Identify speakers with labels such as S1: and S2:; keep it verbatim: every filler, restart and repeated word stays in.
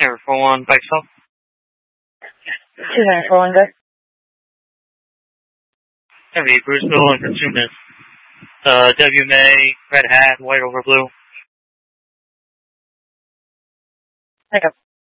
S1: Air four one, bike stop.
S2: two nine four one, go.
S1: Heavy, Bruceville and Consumers. Uh, W May, red hat, white over blue.
S2: Pick up.